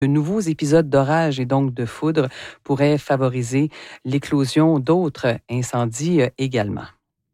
De nouveaux épisodes d'orage et donc de foudre pourraient favoriser l'éclosion d'autres incendies également.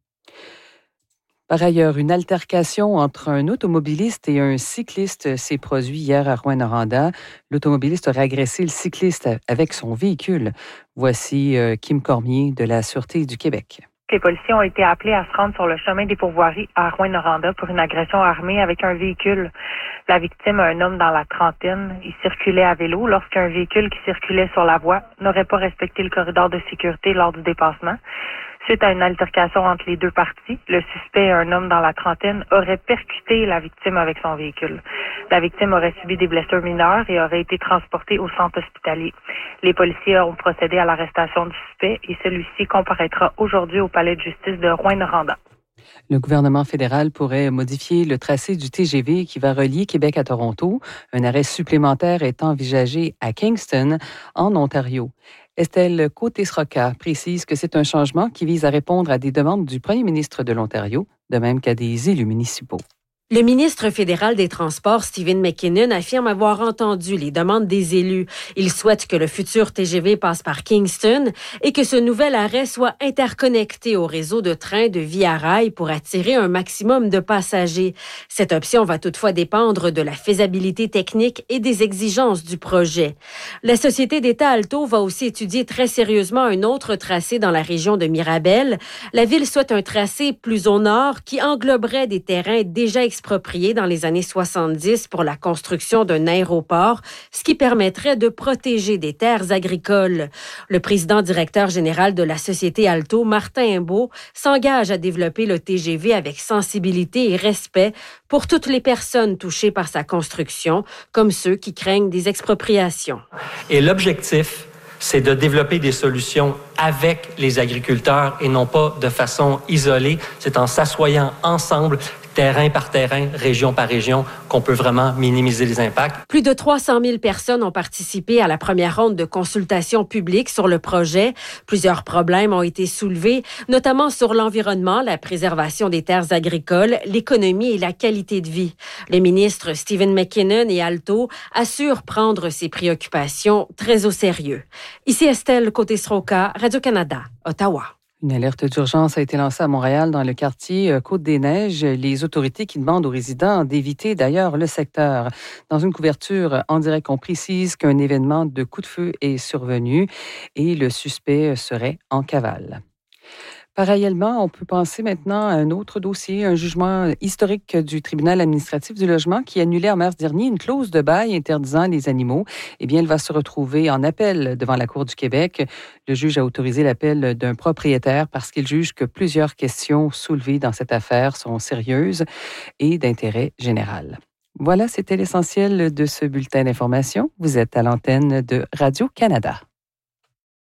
Par ailleurs, une altercation entre un automobiliste et un cycliste s'est produite hier à Rouyn-Noranda. L'automobiliste aurait agressé le cycliste avec son véhicule. Voici Kim Cormier de la Sûreté du Québec. Les policiers ont été appelés à se rendre sur le chemin des pourvoiries à Rouyn-Noranda pour une agression armée avec un véhicule. La victime, un homme dans la trentaine, il circulait à vélo lorsqu'un véhicule qui circulait sur la voie n'aurait pas respecté le corridor de sécurité lors du dépassement. Suite à une altercation entre les deux parties, le suspect, un homme dans la trentaine, aurait percuté la victime avec son véhicule. La victime aurait subi des blessures mineures et aurait été transportée au centre hospitalier. Les policiers ont procédé à l'arrestation du suspect et celui-ci comparaîtra aujourd'hui au palais de justice de Rouyn-Noranda. Le gouvernement fédéral pourrait modifier le tracé du TGV qui va relier Québec à Toronto. Un arrêt supplémentaire est envisagé à Kingston, en Ontario. Estelle Côté-Sroca précise que c'est un changement qui vise à répondre à des demandes du premier ministre de l'Ontario, de même qu'à des élus municipaux. Le ministre fédéral des Transports, Stephen McKinnon, affirme avoir entendu les demandes des élus. Il souhaite que le futur TGV passe par Kingston et que ce nouvel arrêt soit interconnecté au réseau de trains de Via Rail pour attirer un maximum de passagers. Cette option va toutefois dépendre de la faisabilité technique et des exigences du projet. La société d'État Alto va aussi étudier très sérieusement un autre tracé dans la région de Mirabel. La ville souhaite un tracé plus au nord qui engloberait des terrains déjà expropriés dans les années 70 pour la construction d'un aéroport, ce qui permettrait de protéger des terres agricoles. Le président directeur général de la société Alto, Martin Imbeau, s'engage à développer le TGV avec sensibilité et respect pour toutes les personnes touchées par sa construction, comme ceux qui craignent des expropriations. Et l'objectif, c'est de développer des solutions avec les agriculteurs et non pas de façon isolée. C'est en s'assoyant ensemble, terrain par terrain, région par région, qu'on peut vraiment minimiser les impacts. Plus de 300 000 personnes ont participé à la première ronde de consultation publique sur le projet. Plusieurs problèmes ont été soulevés, notamment sur l'environnement, la préservation des terres agricoles, l'économie et la qualité de vie. Le ministre Stephen McKinnon et Alto assurent prendre ces préoccupations très au sérieux. Ici Estelle Côté-Sroca, Radio-Canada, Ottawa. Une alerte d'urgence a été lancée à Montréal dans le quartier Côte-des-Neiges. Les autorités qui demandent aux résidents d'éviter d'ailleurs le secteur. Dans une couverture en direct, on précise qu'un événement de coup de feu est survenu et le suspect serait en cavale. Parallèlement, on peut penser maintenant à un autre dossier, un jugement historique du tribunal administratif du logement qui annulait en mars dernier une clause de bail interdisant les animaux. Eh bien, elle va se retrouver en appel devant la Cour du Québec. Le juge a autorisé l'appel d'un propriétaire parce qu'il juge que plusieurs questions soulevées dans cette affaire sont sérieuses et d'intérêt général. Voilà, c'était l'essentiel de ce bulletin d'information. Vous êtes à l'antenne de Radio-Canada.